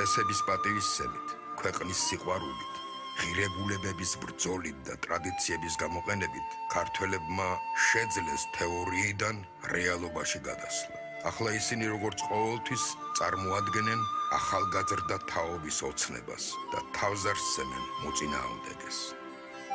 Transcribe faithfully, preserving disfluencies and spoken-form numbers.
წესების პატივისცემით, ქვეყნის სიყვარულით, ღირებულებების ბრძოლით და ტრადიციების გამოყენებით ქართველებმა შეძლეს თეორიიდან რეალობაში გადასვლა. ახლა ისინი როგორც ყოველთვის წარმოადგენენ ახალგაზრდა თაობის ოცნებას და თავზარს სცემენ მოწინააღმდეგეს.